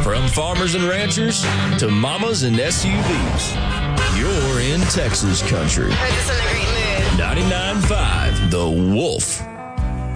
From farmers and ranchers to mamas and SUVs, you're in Texas country. Puts us in a great mood. 99.5 The Wolf.